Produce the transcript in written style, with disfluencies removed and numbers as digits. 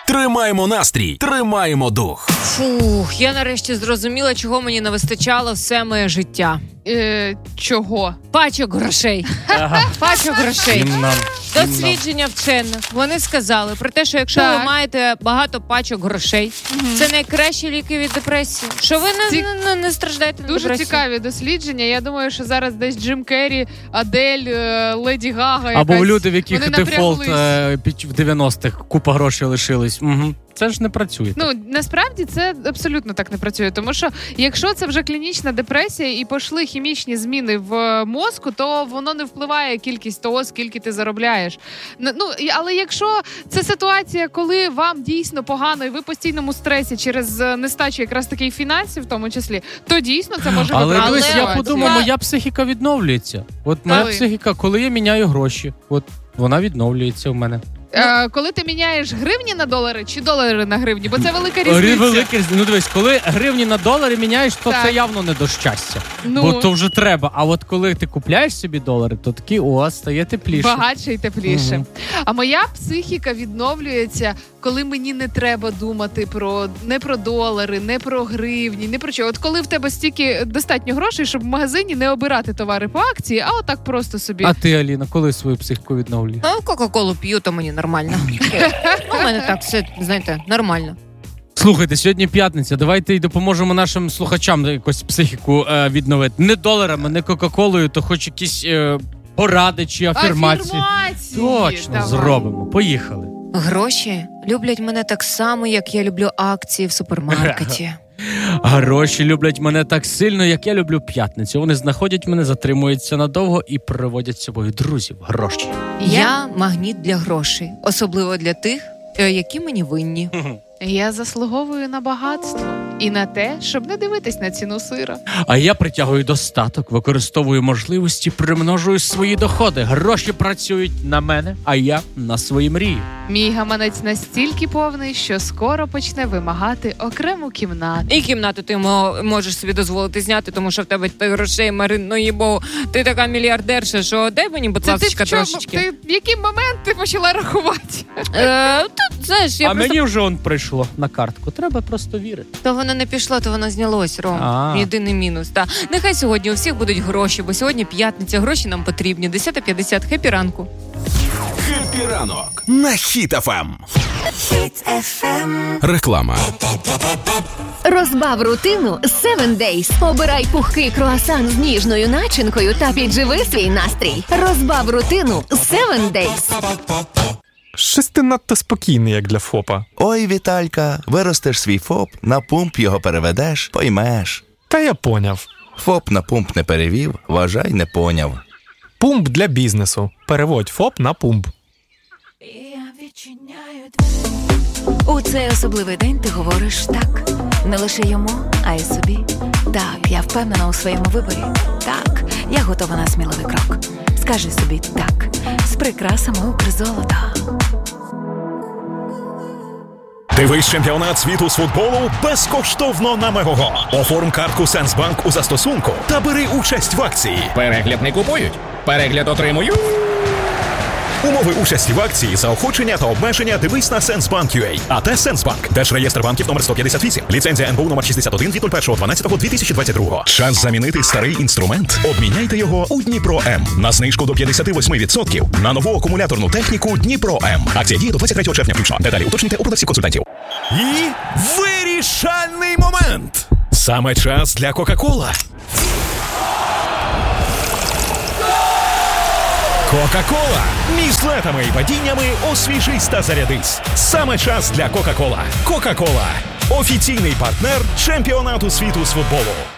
Тримаємо настрій, тримаємо дух. Фух, я нарешті зрозуміла, чого мені не вистачало все моє життя. Чого? Пачок грошей. Пачок грошей. Дослідження вчених. Вони сказали про те, що якщо ви маєте багато пачок грошей, це найкращі ліки від депресії. Що ви не страждаєте на депресію. Дуже цікаві дослідження. Я думаю, що зараз десь Джим Керрі, Адель, Леді Гага. Або люди, в яких дефолт в 90-х, купа грошей лишились. Угу. Це ж не працює. Ну, насправді це абсолютно так не працює. Тому що якщо це вже клінічна депресія і пішли хімічні зміни в мозку, то воно не впливає кількість того, скільки ти заробляєш. Ну, але якщо це ситуація, коли вам дійсно погано і ви в постійному стресі через нестачу якраз таких фінансів, в тому числі, то дійсно це може бути. Але дивись, я подумав, моя психіка відновлюється. От моя психіка, коли я міняю гроші, от вона відновлюється в мене. Коли ти міняєш гривні на долари чи долари на гривні? Бо це велика різниця. Ну дивись, коли гривні на долари міняєш, то це явно не до щастя. Бо то вже треба. А от коли ти купляєш собі долари, то такі, стає тепліше. Багатше і тепліше. А моя психіка відновлюється, коли мені не треба думати не про долари, не про гривні, не про чого. От коли в тебе стільки достатньо грошей, щоб в магазині не обирати товари по акції, а отак просто собі. А ти, Аліна, коли свою психіку відновлюєш? Кока-колу п'ю, то мені нормально. У мене так все, знаєте, нормально. Слухайте, сьогодні п'ятниця, давайте й допоможемо нашим слухачам якось психіку відновити. Не доларами, не кока-колою, то хоч якісь поради чи афірмації. Точно, давай. Зробимо. Поїхали. Гроші люблять мене так само, як я люблю акції в супермаркеті. Гроші люблять мене так сильно, як я люблю п'ятницю. Вони знаходять мене, затримуються надовго і приводять з собою друзів. Гроші. Я магніт для грошей. Особливо для тих, які мені винні. Я заслуговую на багатство і на те, щоб не дивитись на ціну сира. А я притягую достаток, використовую можливості, примножую свої доходи. Гроші працюють на мене, а я на свої мрії. Мій гаманець настільки повний, що скоро почне вимагати окрему кімнату. І кімнату ти можеш собі дозволити зняти, тому що в тебе грошей, Марин, бо ти така мільярдерша, що дай мені, будь ласка, трошечки. Ти в який момент ти почала рахувати? Знаєш, мені вже он прийшло на картку. Треба просто вірити. То воно не пішло, то воно знялось, Ром. Єдиний мінус. Нехай сьогодні у всіх будуть гроші, бо сьогодні п'ятниця, гроші нам потрібні. 10:50. Хеппі ранку. Хеппі ранок на Хіт ФМ. Реклама. Розбав рутину 7 Days. Обирай пухкий круасан з ніжною начинкою та підживи свій настрій. Розбав рутину 7 Days. Щось ти надто спокійний, як для ФОПа. Ой, Віталька, виростеш свій ФОП, на пумп його переведеш, поймеш. Та я поняв. ФОП на пумп не перевів, вважай, не поняв. Пумп для бізнесу. Переводь ФОП на пумп. У цей особливий день ти говориш так. Не лише йому, а й собі. Так, я впевнена у своєму виборі. Так, я готова на сміливий крок. Скажи собі так. З прикрасами Укрзолота. Дивись чемпіонат світу з футболу безкоштовно на Мегого. Оформ картку Сенсбанк у застосунку та бери участь в акції. Перегляд не купують, перегляд отримую. Умови участі в акції, заохочення та обмеження дивись на Сенсбанк.ua. АТ Сенсбанк. Держреєстр банків номер 158. Ліцензія НБУ номер 61 від 01.12.2022. Час замінити старий інструмент. Обміняйте його у Дніпро М. На знижку до 58% на нову акумуляторну техніку Дніпро М. Акція діє до 23 червня включно. Деталі уточнюйте у продавців консультантів. І вирішальний момент. Саме час для Кока-Кола. Кока-Кола. Між злетами і падіннями освіжись та зарядись. Саме час для Кока-Кола. Кока-Кола. Офіційний партнер чемпіонату світу з футболу.